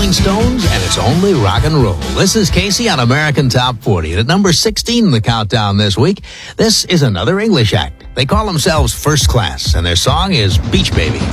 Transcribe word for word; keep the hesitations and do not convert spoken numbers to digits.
Rolling Stones, and it's only rock and roll. This is Casey on American Top forty. And at number sixteen in the countdown this week, this is another English act. They call themselves First Class, and their song is Beach Baby.